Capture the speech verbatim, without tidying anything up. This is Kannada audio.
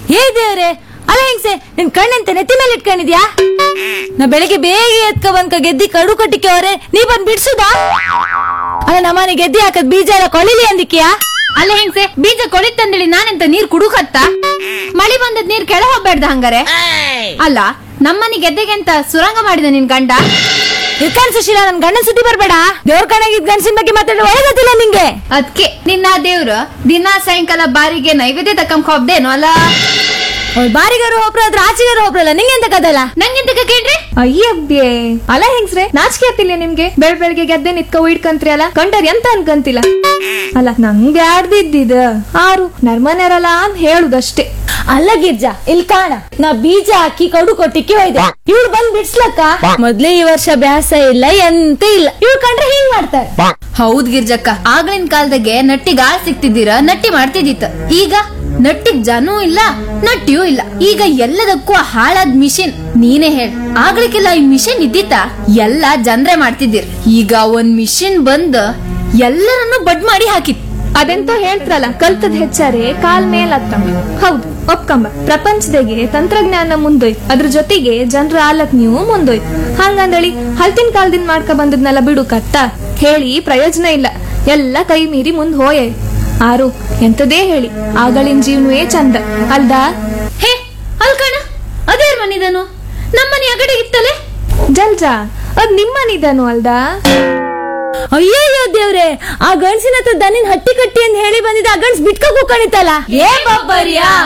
ಹೇ ದೇವ್ರೆ, ಅಲ್ಲ ಹೆಂಗ್ಸೆ ನಿನ್ ಕಣ್ಣಂತೆ ನೆತ್ತಿ ಮೇಲೆ ಇಟ್ಕೊಂಡಿದ್ಯಾ? ನಾ ಬೆಳಿಗ್ಗೆ ಬೇಗ ಎತ್ಕ ಬಂದ್ಕ ಗೆದ್ದಿ ಕಡು ಕಟ್ಟಿಕೆ ಅವ್ರೆ, ನೀ ಬಂದ್ ಬಿಡ್ಸುದಾ? ಅಲ್ಲ ನಮ್ಮನೆ ಗೆದ್ದಿ ಹಾಕದ್ ಬೀಜ ಎಲ್ಲ ಕೊಳಿಲಿ ಅಂದಿಕ್ಯಾ? ಅಲ್ಲ ಹೆಂಗ್ಸೆ, ಬೀಜ ಕೊಳಿತಂದೇಳಿ ನಾನೆಂತ ನೀರ್ ಕುಡುಕತ್ತ? ಮಳಿ ಬಂದದ್ ನೀರ್ ಕೆಳ ಹೋಗ್ಬೇಡ್ದ ಹಂಗಾರೆ? ಅಲ್ಲ ನಮ್ಮನೆ ಗೆದ್ದೆಗೆ ಅಂತ ಸುರಂಗ ಮಾಡಿದ ನಿನ್ ಗಂಡ? ಇರ್ಕಾನ್ ಸುಶೀಲಾ, ನನ್ ಗಂಡನ್ ಸುದ್ದಿ ಬರ್ಬೇಡ. ದೇವ್ರ ಕಣಗಿದ್ ಗಂಡಸಿನ ಬಗ್ಗೆ ಮಾತಾಡೋ ಒಳಗತ್ತಿಲ್ಲ ನಿಂಗೆ. ಅದ್ಕೆ ನಿನ್ನ ದೇವ್ರು ದಿನಾ ಸಾಯಂಕಾಲ ಬಾರಿಗೆ ನೈವೇದ್ಯ ತಕ್ಕಂಕ ಹೋಗ್ದೇನು ಅಲ್ಲ? ಬಾರಿಗಾರು ಒಬ್ರು ಆದ್ರೆ ಆಚೆಗಾರು ಒಬ್ರಲ್ಲ, ನಿಂಗೆಂತ ಕದಲ್ಲ? ನಂಗೆಂತ ಕೇಳ್ರಿ? ಅಯ್ಯಬ್ಯೆ, ಅಲ್ಲ ಹೆಂಗ್ಸ್ರೆ, ನಾಚಿಕೆ ಆಗ್ತಿಲ್ಲ ನಿಮ್ಗೆ? ಬೆಳ್ ಬೆಳಗ್ಗೆ ಗೆದ್ದೆ ನಿತ್ಕ ಇಡ್ಕಂತ್ರಿ ಅಲ್ಲ, ಕಂಡರ್ ಎಂತ ಅನ್ಕಂತಿಲ್ಲ. ಅಲ್ಲ ನಂಗೆ ಆಡ್ದಿದ್ದಿದ ಆರು ನರ್ಮನೆರಲ್ಲ ಅಂತ ಹೇಳುದಷ್ಟೇ. ಅಲ್ಲ ಗಿರ್ಜಾ, ಇಲ್ಲಿ ಕಾಣ, ನಾ ಬೀಜ ಹಾಕಿ ಕಡು ಕೊಟ್ಟಿಕ್ಕೆ ಹೋಯ್ದೆ, ಇವ್ಳು ಬಂದ್ ಬಿಡ್ಸ್ಲಕ್ಕ ಮೊದ್ಲೇ ಈ ವರ್ಷ ಬ್ಯಾಸ ಇಲ್ಲ ಎಂತ ಇಲ್ಲ, ಇವ್ಳು ಕಂಡ್ರೆ ಹಿಂಗ್ ಮಾಡ್ತಾರೆ. ಹೌದ್ ಗಿರ್ಜಕ್ಕ, ಆಗ್ಲಿನ ಕಾಲದಾಗೆ ನಟ್ಟಿಗ್ ಆಳ್ ಸಿಕ್ತಿದ್ದೀರ, ನಟ್ಟಿ ಮಾಡ್ತಿದ್ದಿತ್ತ. ಈಗ ನಟ್ಟಿಗ್ ಜನೂ ಇಲ್ಲ, ನಟ್ಟಿಯೂ ಇಲ್ಲ. ಈಗ ಎಲ್ಲದಕ್ಕೂ ಹಾಳಾದ್ ಮಿಷಿನ್. ನೀನೇ ಹೇಳ, ಆಗ್ಲಿಕ್ಕೆಲ್ಲ ಈ ಮಿಷಿನ್ ಇದ್ದಿತ್ತ ಎಲ್ಲ ಜನ್ರೆ ಮಾಡ್ತಿದ್ದೀರ್. ಈಗ ಒಂದ್ ಮಿಷಿನ್ ಬಂದ್ ಎಲ್ಲರನ್ನು ಬಡ್ ಮಾಡಿ ಹಾಕಿತ್. ಅದೆಂತ ಹೇಳ್ತಾರಲ್ಲ, ಕಲ್ತದ್ ಹೆಚ್ಚಾರೆ ಕಾಲ್ ಮೇಲ್ ಹತ್ತಂಬ. ಹೌದು, ಒಪ್ಕಂಬ. ಪ್ರಪಂಚದಾಗೆ ತಂತ್ರಜ್ಞಾನ ಮುಂದೋಯ್ತು, ಅದ್ರ ಜೊತೆಗೆ ಜನರ ಆಲಕ್ ನೀವು ಮುಂದೋಯ್ತು. ಹಂಗಂದಳಿ ಹಲ್ತಿನ ಕಾಲದಿಂದ ಮಾಡ್ಕ ಬಂದದ್ನೆಲ್ಲ ಬಿಡು ಕತ್ತ ಹೇಳಿ ಪ್ರಯೋಜನ ಇಲ್ಲ. ಎಲ್ಲ ಕೈ ಮೀರಿ ಮುಂದ್ ಹೋಯ. ಆರು ಎಂತದೇ ಹೇಳಿ, ಆಗಳಿನ ಜೀವನವೇ ಚಂದ ಅಲ್ದಾ? ಹೇ ಅಲ್ಕಣ, ಅದೇ ಮನಿದನು ನಮ್ಮನೆ ಅಗಡೆ ಇತ್ತಲೆ. ಜಲ್ಜಾ, ಅದ್ ನಿಮ್ಮನಿದನು ಅಲ್ದಾ? ಅಯ್ಯಯ್ಯೋ ದೇವ್ರೆ, ಆ ಗಂಡ್ಸಿನ ಹತ್ರ ದನಿನ್ ಹಟ್ಟಿ ಕಟ್ಟಿ ಅಂತ ಹೇಳಿ ಬಂದಿದ್ದ, ಆ ಗಂಡ್ಸ್ ಬಿಟ್ಕ ಕೂಕಣಿತಲ್ಲ. ಏ ಬಬ್ಬರಿಯಾ,